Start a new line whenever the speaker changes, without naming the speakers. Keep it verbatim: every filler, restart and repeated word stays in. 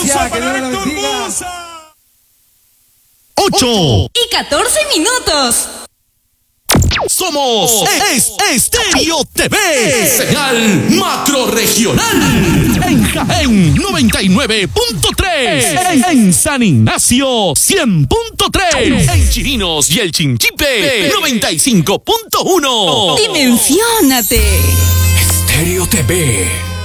Gracias, que Dios lo bendiga.
ocho
y catorce minutos.
Somos es Estéreo T V, señal macro regional. En Jaén noventa y nueve punto tres, en, en San Ignacio cien punto tres, en Chirinos y el Chinchipe noventa y cinco punto uno.
Dimensiónate.
Estéreo T V.